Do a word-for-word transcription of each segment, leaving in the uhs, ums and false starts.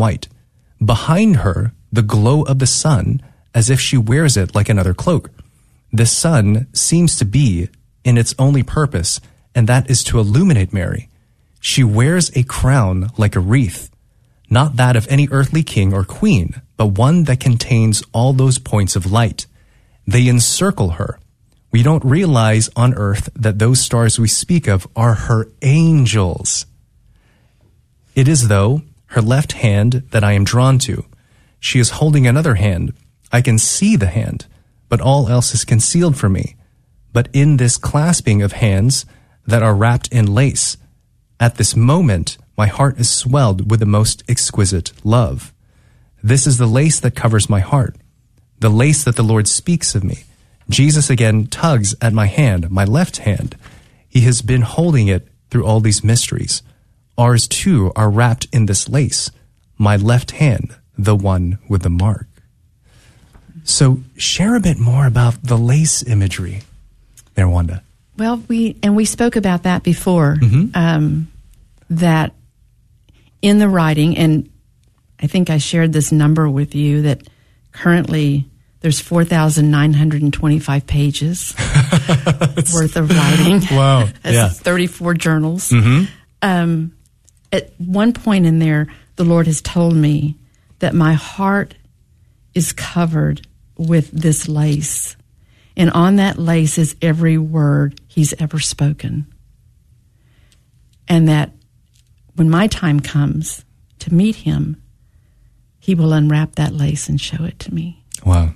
white. Behind her, the glow of the sun, as if she wears it like another cloak. The sun seems to be in its only purpose, and that is to illuminate Mary. She wears a crown like a wreath, not that of any earthly king or queen, but one that contains all those points of light. They encircle her. We don't realize on earth that those stars we speak of are her angels. It is, though, her left hand that I am drawn to. She is holding another hand. I can see the hand, but all else is concealed from me. But in this clasping of hands that are wrapped in lace, at this moment, my heart is swelled with the most exquisite love. This is the lace that covers my heart, the lace that the Lord speaks of me. Jesus again tugs at my hand, my left hand. He has been holding it through all these mysteries. Ours too are wrapped in this lace, my left hand, the one with the mark. So share a bit more about the lace imagery there, Wanda. Well, we and we spoke about that before, Mm-hmm. um, that in the writing, and I think I shared this number with you, that currently there's four thousand nine hundred twenty-five pages worth of writing. Wow. That's Yeah. thirty-four journals. Mm-hmm. Um, at one point in there, the Lord has told me that my heart is covered with this lace. And on that lace is every word he's ever spoken. And that when my time comes to meet him, he will unwrap that lace and show it to me. Wow.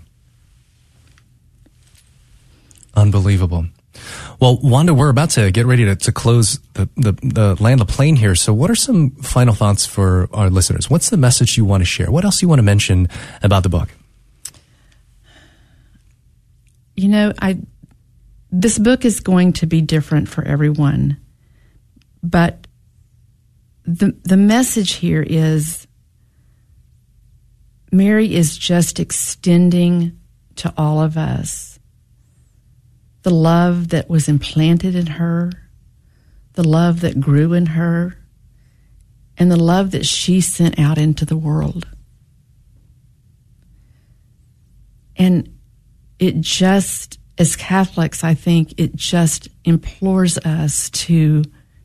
Unbelievable. Well, Wanda, we're about to get ready to, to close the, the, the land the plane here. So what are some final thoughts for our listeners? What's the message you want to share? What else do you want to mention about the book? You know, I this book is going to be different for everyone. But the the message here is Mary is just extending to all of us the love that was implanted in her, the love that grew in her, and the love that she sent out into the world. And it just, as Catholics, I think it just implores us to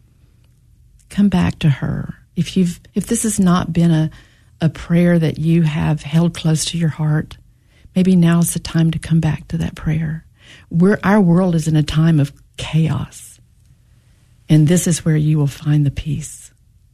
come back to her. If you've, if this has not been a, a prayer that you have held close to your heart, maybe now's the time to come back to that prayer. We're, our world is in a time of chaos, and this is where you will find the peace.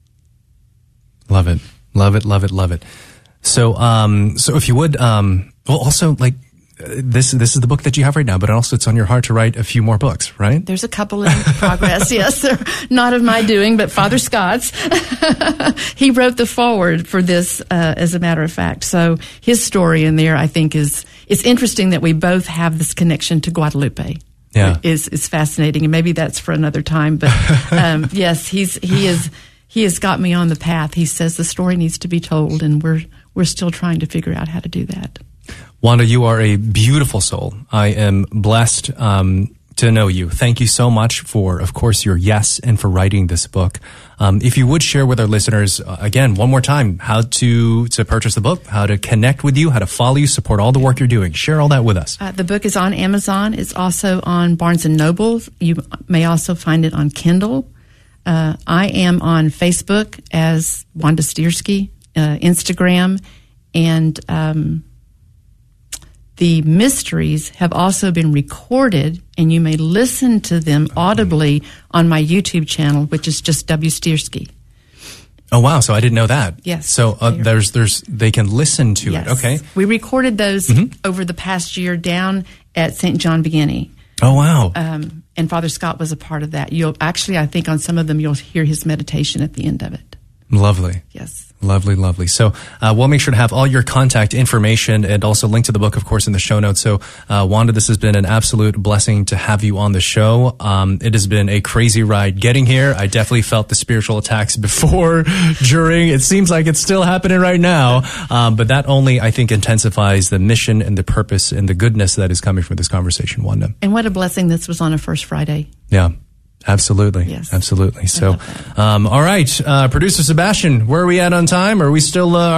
Love it. Love it, love it, love it. So, um, so if you would, um, well, also, like, This this is the book that you have right now, but also it's on your heart to write a few more books, right? There's a couple in progress, yes. They're not of my doing, but Father Scott's. He wrote the foreword for this, uh, as a matter of fact. So his story in there, I think, is it's interesting that we both have this connection to Guadalupe. Yeah, is is fascinating, and maybe that's for another time. But um, yes, he's he is he has got me on the path. He says the story needs to be told, and we're we're still trying to figure out how to do that. Wanda, you are a beautiful soul. I am blessed um, to know you. Thank you so much for, of course, your yes and for writing this book. Um, if you would share with our listeners, uh, again, one more time, how to, to purchase the book, how to connect with you, how to follow you, support all the work you're doing. Share all that with us. Uh, the book is on Amazon. It's also on Barnes and Noble. You may also find it on Kindle. Uh, I am on Facebook as Wanda Stierski, uh, Instagram, and um, the mysteries have also been recorded, and you may listen to them audibly on my YouTube channel, which is just W. Stierski. Oh, wow. So I didn't know that. Yes. So uh, there's, there's, they can listen to yes. it. Okay. We recorded those mm-hmm. over the past year down at Saint John Vianney. Oh, wow. Um, and Father Scott was a part of that. You'll actually, I think on some of them, you'll hear his meditation at the end of it. Lovely. Yes. Lovely, lovely. So uh, we'll make sure to have all your contact information and also link to the book, of course, in the show notes. So, uh, Wanda, this has been an absolute blessing to have you on the show. Um, it has been a crazy ride getting here. I definitely felt the spiritual attacks before, during. It seems like it's still happening right now. Um, but that only, I think, intensifies the mission and the purpose and the goodness that is coming from this conversation, Wanda. And what a blessing this was on a First Friday. Yeah. Absolutely. Yes. Absolutely. So, um, all right. Uh, producer Sebastian, where are we at on time? Are we still, uh,